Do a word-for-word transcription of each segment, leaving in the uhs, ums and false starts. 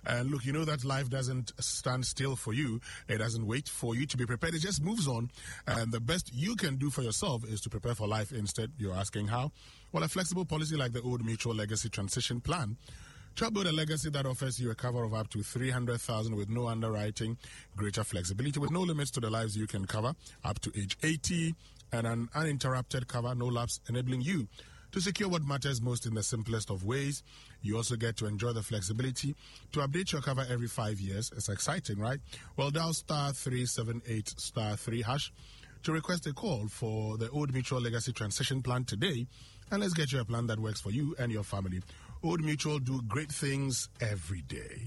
And look, you know that life doesn't stand still for you. It doesn't wait for you to be prepared. It just moves on. And the best you can do for yourself is to prepare for life instead. You're asking how? Well, a flexible policy like the Old Mutual Legacy Transition Plan to build a legacy that offers you a cover of up to three hundred thousand with no underwriting, greater flexibility with no limits to the lives you can cover up to age eighty, and an uninterrupted cover, no lapse, enabling you to secure what matters most in the simplest of ways. You also get to enjoy the flexibility to update your cover every five years. It's exciting, right? Well, dial star three seven eight star three hash to request a call for the Old Mutual Legacy Transition Plan today, and let's get you a plan that works for you and your family. Old Mutual do great things every day.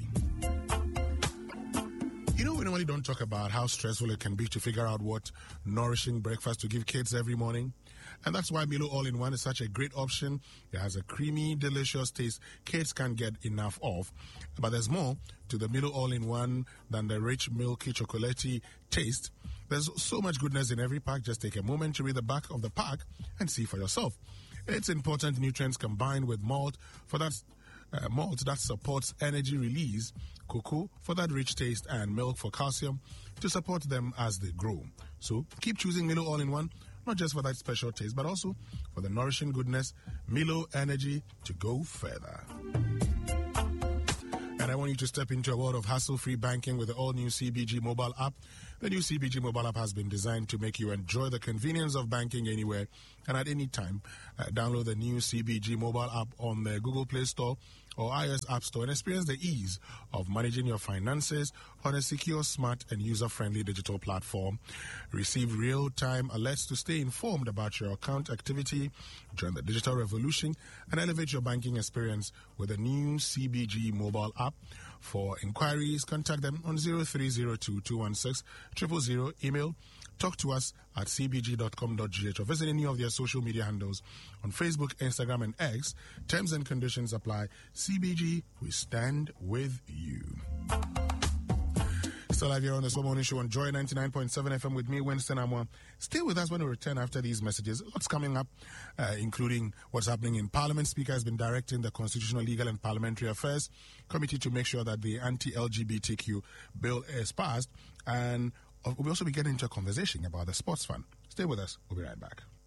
You know, we normally don't talk about how stressful it can be to figure out what nourishing breakfast to give kids every morning. And that's why Milo All-in-One is such a great option. It has a creamy, delicious taste kids can't get enough of. But there's more to the Milo All-in-One than the rich, milky, chocolatey taste. There's so much goodness in every pack. Just take a moment to read the back of the pack and see for yourself. It's important nutrients combined with malt for that uh, malt that supports energy release, cocoa for that rich taste, and milk for calcium to support them as they grow. So keep choosing Milo All-in-One, not just for that special taste, but also for the nourishing goodness. Milo Energy to go further. And I want you to step into a world of hassle-free banking with the all-new C B G mobile app. The new C B G mobile app has been designed to make you enjoy the convenience of banking anywhere and at any time. Uh, download the new C B G mobile app on the Google Play Store or iOS App Store and experience the ease of managing your finances on a secure, smart, and user-friendly digital platform. Receive real-time alerts to stay informed about your account activity, join the digital revolution, and elevate your banking experience with the new C B G mobile app. For inquiries, contact them on zero three zero two, two one six, zero zero zero, email talk to us at c b g dot com dot g h or visit any of their social media handles on Facebook, Instagram, and X. Terms and conditions apply. C B G, we stand with you. Still live here on the Slow Morning Show on Joy ninety-nine point seven F M with me, Winston Amwa. Stay with us when we return after these messages. Lots coming up, uh, including what's happening in Parliament. Speaker has been directing the Constitutional, Legal, and Parliamentary Affairs Committee to make sure that the anti-L G B T Q bill is passed. And we'll also be getting into a conversation about the sports fund. Stay with us. We'll be right back.